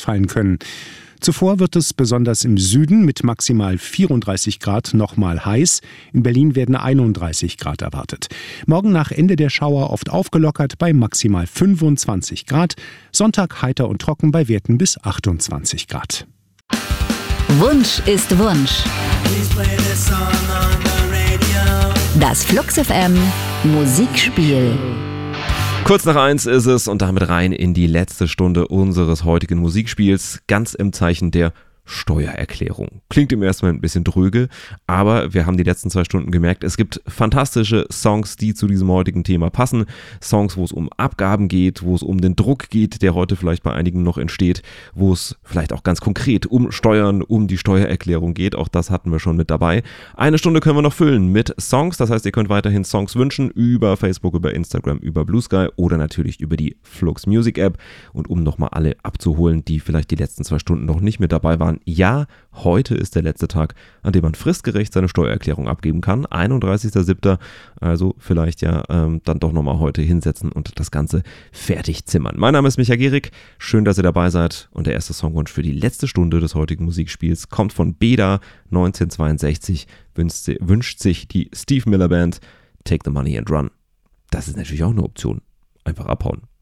beurteilen können. Zuvor wird es besonders im Süden mit maximal 34 Grad nochmal heiß. In Berlin werden 31 Grad erwartet. Morgen nach Ende der Schauer oft aufgelockert bei maximal 25 Grad. Sonntag heiter und trocken bei Werten bis 28 Grad. Wunsch ist Wunsch. Das Flux FM Musikspiel. Kurz nach 1 ist es und damit rein in die letzte Stunde unseres heutigen Musikspiels, ganz im Zeichen der Steuererklärung. Klingt im ersten Moment ein bisschen dröge, aber wir haben die letzten 2 Stunden gemerkt, es gibt fantastische Songs, die zu diesem heutigen Thema passen. Songs, wo es um Abgaben geht, wo es um den Druck geht, der heute vielleicht bei einigen noch entsteht, wo es vielleicht auch ganz konkret um Steuern, um die Steuererklärung geht. Auch das hatten wir schon mit dabei. 1 Stunde können wir noch füllen mit Songs. Das heißt, ihr könnt weiterhin Songs wünschen über Facebook, über Instagram, über Blue Sky oder natürlich über die Flux Music App. Und um nochmal alle abzuholen, die vielleicht die letzten 2 Stunden noch nicht mit dabei waren, ja, heute ist der letzte Tag, an dem man fristgerecht seine Steuererklärung abgeben kann. 31.07. Also vielleicht ja dann doch nochmal heute hinsetzen und das Ganze fertig zimmern. Mein Name ist Micha Gehrig. Schön, dass ihr dabei seid. Und der erste Songwunsch für die letzte Stunde des heutigen Musikspiels kommt von Beda 1962. Wünscht sich die Steve Miller Band Take the Money and Run. Das ist natürlich auch eine Option. Einfach abhauen.